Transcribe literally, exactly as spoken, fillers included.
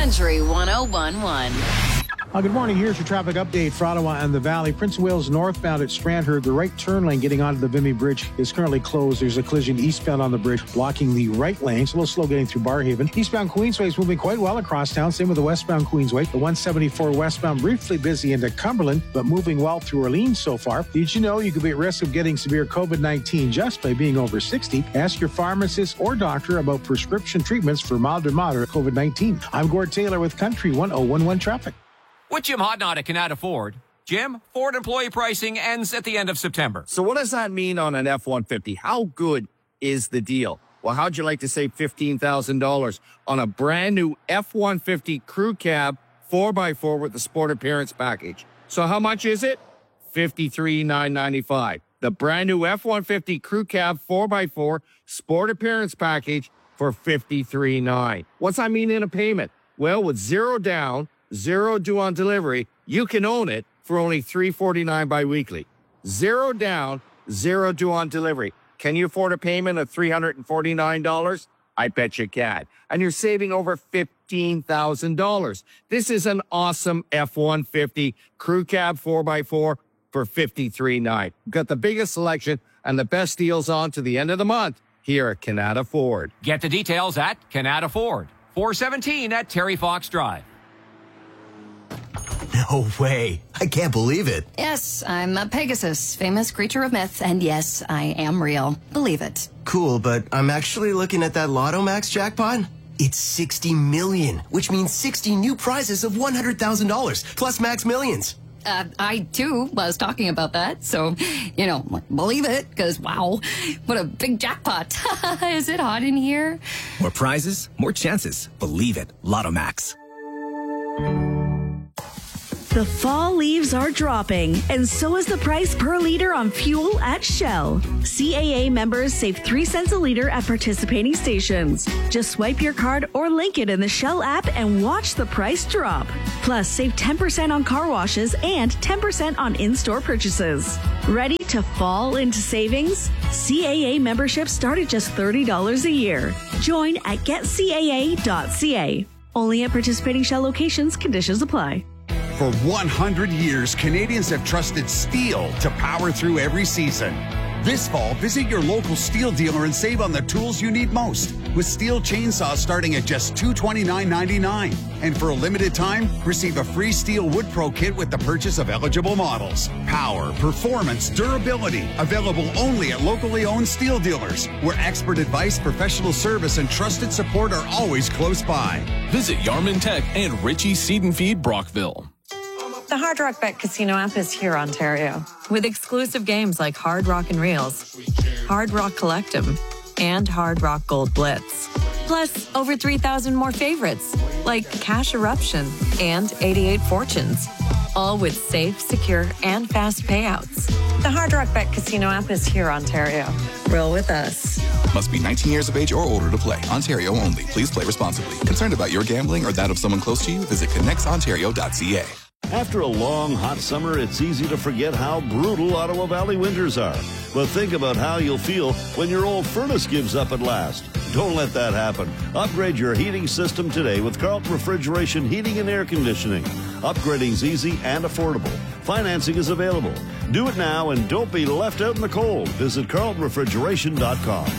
Country one oh one point one. Uh, good morning. Here's your traffic update for Ottawa and the Valley. Prince of Wales northbound at Strandherd. The right turn lane getting onto the Vimy Bridge is currently closed. There's a collision eastbound on the bridge blocking the right lane. It's a little slow getting through Barhaven. Eastbound Queensway is moving quite well across town. Same with the westbound Queensway. The one seventy-four westbound briefly busy into Cumberland, but moving well through Orleans so far. Did you know you could be at risk of getting severe COVID nineteen just by being over sixty? Ask your pharmacist or doctor about prescription treatments for mild or moderate COVID nineteen. I'm Gord Taylor with Country one oh one one Traffic. With Jim Hodnott at Canada Ford. Jim, Ford employee pricing ends at the end of September. So what does that mean on an F one fifty? How good is the deal? Well, how'd you like to save fifteen thousand dollars on a brand new F one fifty crew cab four by four with the sport appearance package? So how much is it? fifty-three thousand nine hundred ninety-five dollars. The brand new F one fifty crew cab four by four sport appearance package for fifty-three thousand nine hundred dollars. What's that mean in a payment? Well, with zero down, zero due on delivery, you can own it for only three hundred forty-nine dollars biweekly. Zero down, zero due on delivery. Can you afford a payment of three hundred forty-nine dollars? I bet you can. And you're saving over fifteen thousand dollars. This is an awesome F one fifty crew cab four by four for fifty-three thousand nine hundred dollars. We've got the biggest selection and the best deals on to the end of the month here at Canada Ford. Get the details at Canada Ford. four seventeen at Terry Fox Drive. No way. I can't believe it. Yes, I'm a Pegasus, famous creature of myth, and yes, I am real. Believe it. Cool, but I'm actually looking at that Lotto Max jackpot. It's sixty million, which means sixty new prizes of one hundred thousand dollars, plus Max Millions. Uh, I, too, was talking about that, so, you know, believe it, because, wow, what a big jackpot. Is it hot in here? More prizes, more chances. Believe it. Lotto Max. The fall leaves are dropping, and so is the price per liter on fuel at Shell. C A A members save three cents a liter at participating stations. Just swipe your card or link it in the Shell app and watch the price drop. Plus, save ten percent on car washes and ten percent on in-store purchases. Ready to fall into savings? C A A membership start at just thirty dollars a year. Join at get c a a dot c a. Only at participating Shell locations. Conditions apply. For one hundred years, Canadians have trusted steel to power through every season. This fall, visit your local steel dealer and save on the tools you need most, with steel chainsaws starting at just two hundred twenty-nine dollars and ninety-nine cents. And for a limited time, receive a free Steel Wood Pro kit with the purchase of eligible models. Power, performance, durability, available only at locally owned steel dealers, where expert advice, professional service, and trusted support are always close by. Visit Yarman Tech and Richie Seed and Feed Brockville. The Hard Rock Bet Casino app is here, Ontario, with exclusive games like Hard Rock and Reels, Hard Rock Collectum, and Hard Rock Gold Blitz. Plus, over three thousand more favorites, like Cash Eruption and eighty-eight Fortunes, all with safe, secure, and fast payouts. The Hard Rock Bet Casino app is here, Ontario. Roll with us. Must be nineteen years of age or older to play. Ontario only. Please play responsibly. Concerned about your gambling or that of someone close to you? Visit connects ontario dot c a. After a long, hot summer, it's easy to forget how brutal Ottawa Valley winters are. But think about how you'll feel when your old furnace gives up at last. Don't let that happen. Upgrade your heating system today with Carlton Refrigeration Heating and Air Conditioning. Upgrading's easy and affordable. Financing is available. Do it now and don't be left out in the cold. Visit carlton refrigeration dot com.